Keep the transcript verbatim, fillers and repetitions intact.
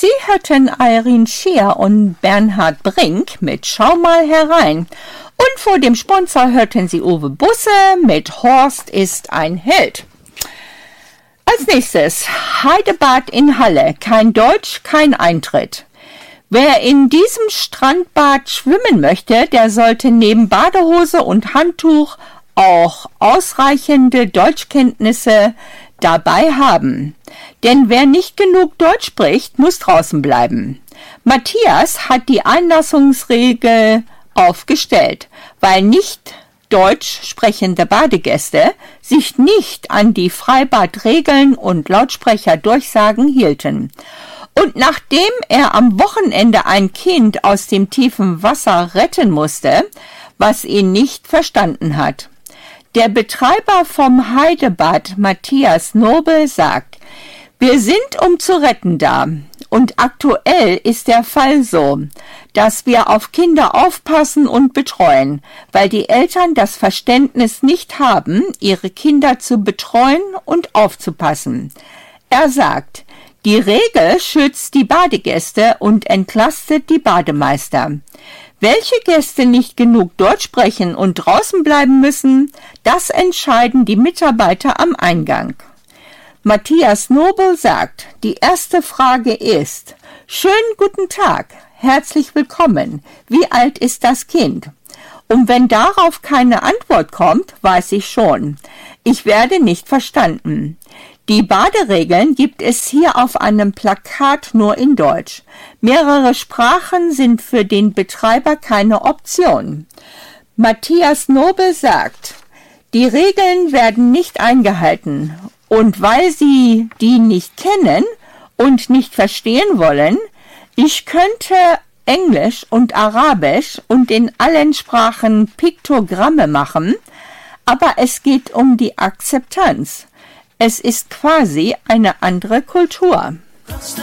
Sie hörten Irene Scheer und Bernhard Brink mit Schau mal herein. Und vor dem Sponsor hörten Sie Uwe Busse mit Horst ist ein Held. Als nächstes Heidebad in Halle. Kein Deutsch, kein Eintritt. Wer in diesem Strandbad schwimmen möchte, der sollte neben Badehose und Handtuch auch ausreichende Deutschkenntnisse dabei haben. Denn wer nicht genug Deutsch spricht, muss draußen bleiben. Matthias hat die Einlassungsregel aufgestellt, weil nicht deutsch sprechende Badegäste sich nicht an die Freibadregeln und Lautsprecherdurchsagen hielten. Und nachdem er am Wochenende ein Kind aus dem tiefen Wasser retten musste, was ihn nicht verstanden hat. Der Betreiber vom Heidebad, Matthias Nobel, sagt: Wir sind um zu retten da. Und aktuell ist der Fall so, dass wir auf Kinder aufpassen und betreuen, weil die Eltern das Verständnis nicht haben, ihre Kinder zu betreuen und aufzupassen. Er sagt: Die Regel schützt die Badegäste und entlastet die Bademeister. Welche Gäste nicht genug Deutsch sprechen und draußen bleiben müssen, das entscheiden die Mitarbeiter am Eingang. Matthias Nobel sagt, die erste Frage ist: Schönen guten Tag, herzlich willkommen, wie alt ist das Kind? Und wenn darauf keine Antwort kommt, weiß ich schon, ich werde nicht verstanden. Die Baderegeln gibt es hier auf einem Plakat nur in Deutsch. Mehrere Sprachen sind für den Betreiber keine Option. Matthias Nobel sagt, die Regeln werden nicht eingehalten. Und weil Sie die nicht kennen und nicht verstehen wollen, ich könnte Englisch und Arabisch und in allen Sprachen Piktogramme machen, aber es geht um die Akzeptanz. Es ist quasi eine andere Kultur.